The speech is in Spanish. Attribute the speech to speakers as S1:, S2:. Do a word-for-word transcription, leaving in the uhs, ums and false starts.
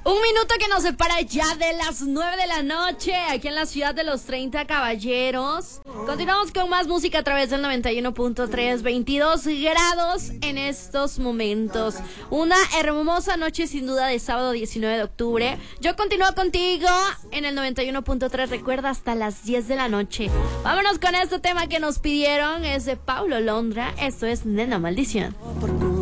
S1: Un minuto que nos separa ya de las nueve de la noche, aquí en la ciudad de los treinta caballeros. Continuamos con más música a través del noventa y uno punto tres, veintidós grados en estos momentos. Una hermosa noche sin duda de sábado diecinueve de octubre. Yo continúo contigo en el noventa y uno punto tres, recuerda, hasta las diez de la noche. Vámonos con este tema que nos pidieron, es de Paulo Londra, esto es Nena Maldición.